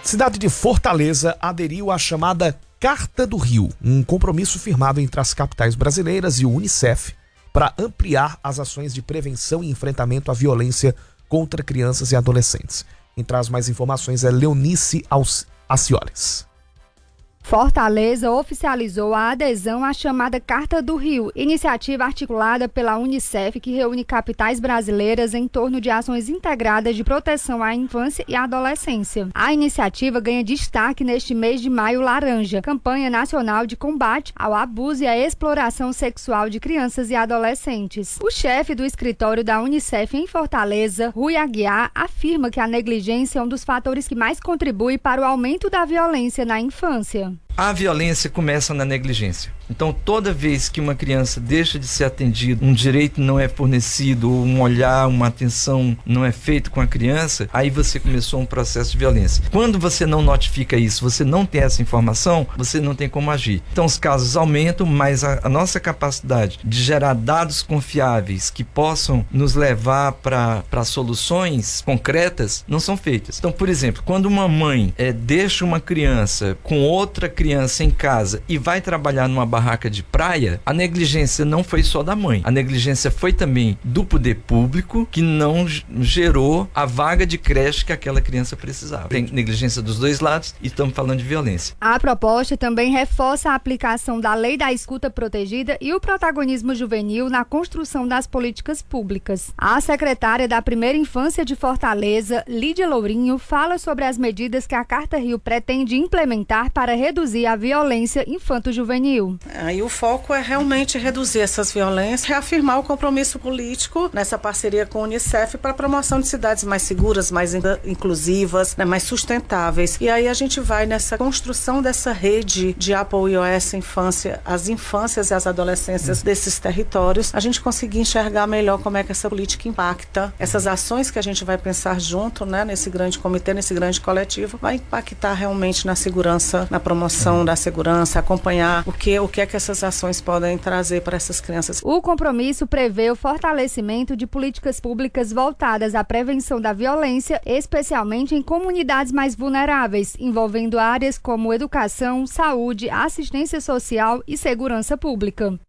Cidade de Fortaleza aderiu à chamada Carta do Rio, um compromisso firmado entre as capitais brasileiras e o Unicef para ampliar as ações de prevenção e enfrentamento à violência contra crianças e adolescentes. Quem traz mais informações é Leonice Acioles. Fortaleza oficializou a adesão à chamada Carta do Rio, iniciativa articulada pela Unicef que reúne capitais brasileiras em torno de ações integradas de proteção à infância e à adolescência. A iniciativa ganha destaque neste mês de maio laranja, campanha nacional de combate ao abuso e à exploração sexual de crianças e adolescentes. O chefe do escritório da Unicef em Fortaleza, Rui Aguiar, afirma que a negligência é um dos fatores que mais contribui para o aumento da violência na infância. A violência começa na negligência. Então, toda vez que uma criança deixa de ser atendida, um direito não é fornecido, um olhar, uma atenção não é feito com a criança, aí você começou um processo de violência. Quando você não notifica isso, você não tem essa informação, você não tem como agir. Então, os casos aumentam, mas a nossa capacidade de gerar dados confiáveis que possam nos levar para soluções concretas não são feitas. Então, por exemplo, quando uma mãe deixa uma criança com outra criança em casa e vai trabalhar numa barraca de praia, a negligência não foi só da mãe. A negligência foi também do poder público, que não gerou a vaga de creche que aquela criança precisava. Tem negligência dos dois lados e estamos falando de violência. A proposta também reforça a aplicação da Lei da Escuta Protegida e o protagonismo juvenil na construção das políticas públicas. A secretária da Primeira Infância de Fortaleza, Lídia Lourinho, fala sobre as medidas que a Carta Rio pretende implementar para reduzir a violência infanto-juvenil. Aí o foco é realmente reduzir essas violências, reafirmar o compromisso político nessa parceria com a Unicef para a promoção de cidades mais seguras, mais inclusivas, né, mais sustentáveis. E aí a gente vai nessa construção dessa rede de apoio a essa infância, as infâncias e as adolescências desses territórios, a gente conseguir enxergar melhor como é que essa política impacta. Essas ações que a gente vai pensar junto, né, nesse grande comitê, nesse grande coletivo, vai impactar realmente na segurança, na promoção da segurança, acompanhar o que é que essas ações podem trazer para essas crianças. O compromisso prevê o fortalecimento de políticas públicas voltadas à prevenção da violência, especialmente em comunidades mais vulneráveis, envolvendo áreas como educação, saúde, assistência social e segurança pública.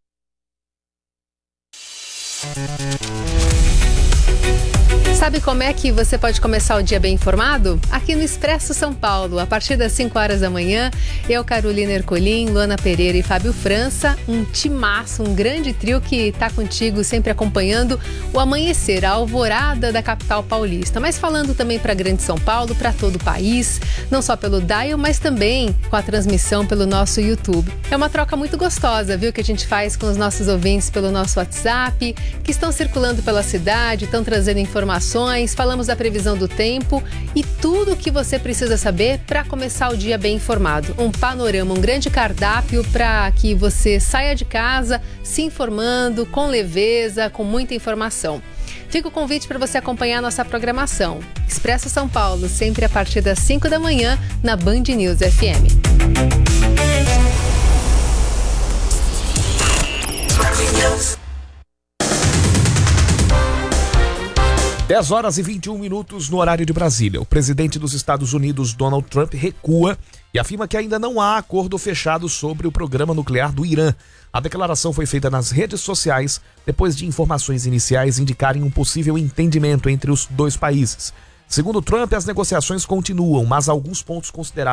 Sabe como é que você pode começar o dia bem informado? Aqui no Expresso São Paulo, a partir das 5 horas da manhã, eu, Carolina Ercolim, Luana Pereira e Fábio França, um timaço, um grande trio que está contigo sempre acompanhando o amanhecer, a alvorada da capital paulista, mas falando também para Grande São Paulo, para todo o país, não só pelo dial, mas também com a transmissão pelo nosso YouTube. É uma troca muito gostosa, viu, que a gente faz com os nossos ouvintes pelo nosso WhatsApp, que estão circulando pela cidade, estão trazendo informações, falamos da previsão do tempo e tudo o que você precisa saber para começar o dia bem informado. Um panorama, um grande cardápio para que você saia de casa se informando com leveza, com muita informação. Fica o convite para você acompanhar a nossa programação. Expresso São Paulo, sempre a partir das 5 da manhã na Band News FM. 10 horas e 21 minutos no horário de Brasília. O presidente dos Estados Unidos, Donald Trump, recua e afirma que ainda não há acordo fechado sobre o programa nuclear do Irã. A declaração foi feita nas redes sociais depois de informações iniciais indicarem um possível entendimento entre os dois países. Segundo Trump, as negociações continuam, mas alguns pontos considerados